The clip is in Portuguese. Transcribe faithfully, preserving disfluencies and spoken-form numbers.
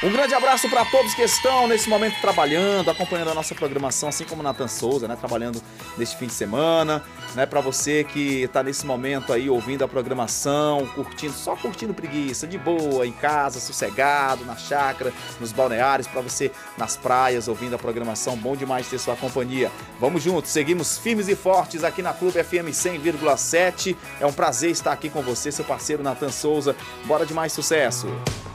Um grande abraço para todos que estão nesse momento trabalhando, acompanhando a nossa programação, assim como Nathan Souza, né, trabalhando neste fim de semana, né, para você que está nesse momento aí ouvindo a programação, curtindo, só curtindo preguiça, de boa, em casa, sossegado, na chácara, nos balneários, para você nas praias, ouvindo a programação, bom demais ter sua companhia. Vamos juntos, seguimos firmes e fortes aqui na Clube F M cem vírgula sete, é um prazer estar aqui com você, seu parceiro Nathan Souza, bora de mais sucesso!